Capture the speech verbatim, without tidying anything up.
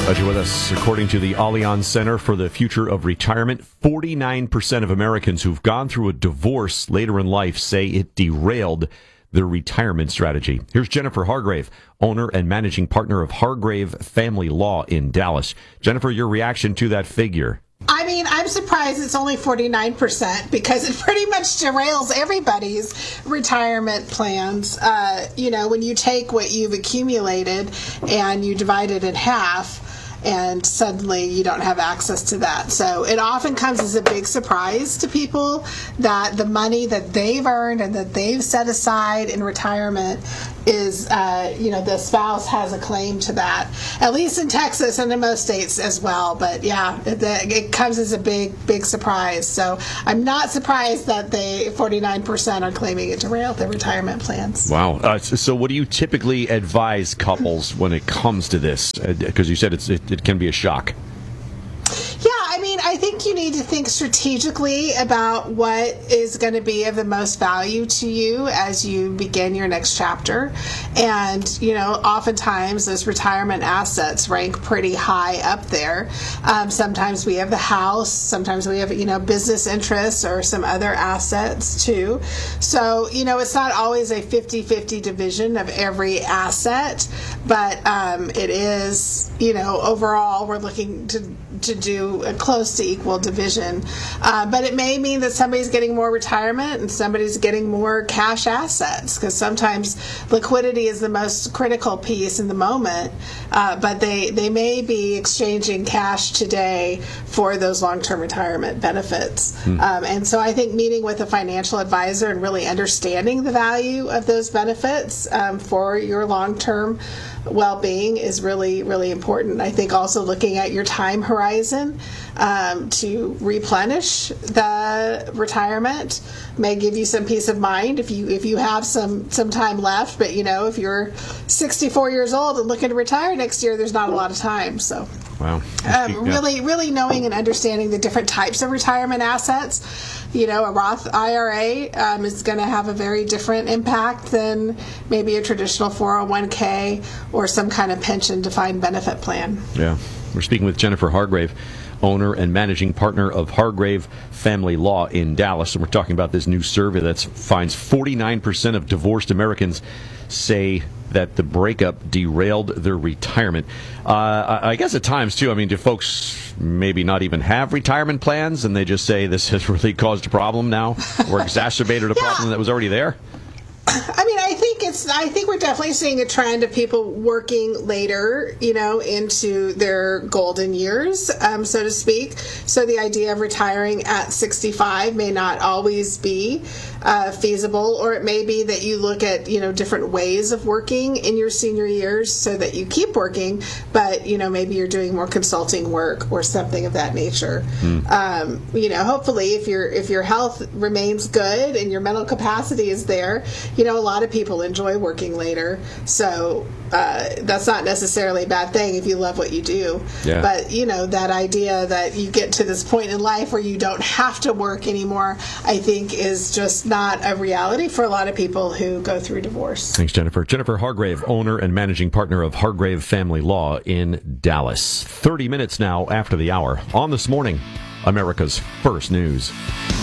Glad you're with us. According to the Allianz Center for the Future of Retirement, forty-nine percent of Americans who've gone through a divorce later in life say it derailed their retirement strategy. Here's Jennifer Hargrave, owner and managing partner of Hargrave Family Law in Dallas. Jennifer, your reaction to that figure? I mean, I'm surprised it's only forty-nine percent because it pretty much derails everybody's retirement plans. Uh, you know, when you take what you've accumulated and you divide it in half, and suddenly you don't have access to that. So it often comes as a big surprise to people that the money that they've earned and that they've set aside in retirement is, uh, you know, the spouse has a claim to that, at least in Texas and in most states as well. But yeah, it, it comes as a big, big surprise. So I'm not surprised that they forty-nine percent are claiming it derailed their retirement plans. Wow. Uh, so what do you typically advise couples when it comes to this? Because you said it's, it, it can be a shock. Yeah, I mean, I think you need to think strategically about what is going to be of the most value to you as you begin your next chapter. And, you know, oftentimes those retirement assets rank pretty high up there. Um, sometimes we have the house, sometimes we have, you know, business interests or some other assets too. So, you know, it's not always a fifty-fifty division of every asset, but um, it is, you know, overall we're looking to to do a close to equal division. Uh, but it may mean that somebody's getting more retirement and somebody's getting more cash assets, because sometimes liquidity is the most critical piece in the moment, uh, but they, they may be exchanging cash today for those long-term retirement benefits. Hmm. Um, and so I think meeting with a financial advisor and really understanding the value of those benefits um, for your long-term well-being is really, really important. I think also looking at your time horizon um, to replenish the retirement may give you some peace of mind if you if you have some some time left. But you know, if you're sixty-four years old and looking to retire next year, there's not a lot of time. So, wow, um, really, really knowing and understanding the different types of retirement assets. You know, a Roth I R A um, is going to have a very different impact than maybe a traditional four oh one k or some kind of pension defined benefit plan. Yeah. We're speaking with Jennifer Hargrave, owner and managing partner of Hargrave Family Law in Dallas. And we're talking about this new survey that finds forty-nine percent of divorced Americans say that the breakup derailed their retirement. Uh, I guess at times, too, I mean, do folks maybe not even have retirement plans and they just say this has really caused a problem now or exacerbated a yeah. problem that was already there? I mean, I think it's. I think we're definitely seeing a trend of people working later, you know, into their golden years, um, so to speak. So the idea of retiring at sixty-five may not always be uh, feasible, or it may be that you look at, you know, different ways of working in your senior years so that you keep working, but you know, maybe you're doing more consulting work or something of that nature. Mm. Um, you know, hopefully, if your if your health remains good and your mental capacity is there. You know, a lot of people enjoy working later, so uh, that's not necessarily a bad thing if you love what you do. Yeah. But, you know, that idea that you get to this point in life where you don't have to work anymore, I think is just not a reality for a lot of people who go through divorce. Thanks, Jennifer. Jennifer Hargrave, owner and managing partner of Hargrave Family Law in Dallas. thirty minutes now after the hour on This Morning, America's First News.